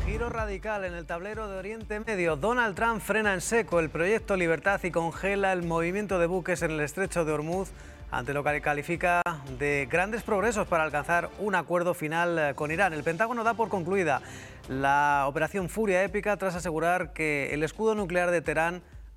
Giro radical en el tablero de Oriente Medio. Donald Trump frena en seco el proyecto Libertad y congela el movimiento de buques en el estrecho de Hormuz ante lo que califica de grandes progresos para alcanzar un acuerdo final con Irán. El Pentágono da por concluida la operación Furia Épica tras asegurar que el escudo nuclear de Teherán